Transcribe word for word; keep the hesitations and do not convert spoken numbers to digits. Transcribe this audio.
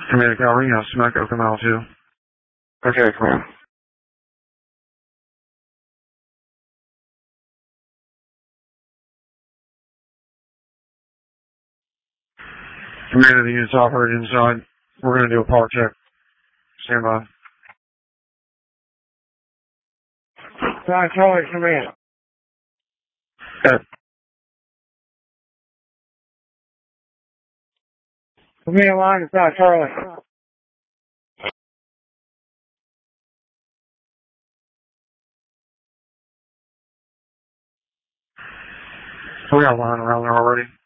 Commander Calvary, House Smack, Open Mile two. Okay, command. Commander, the unit's operating inside. We're going to do a power check. Stand by. Nine Charlie, command. Okay. Command line is nine Charlie. We got a line around there already.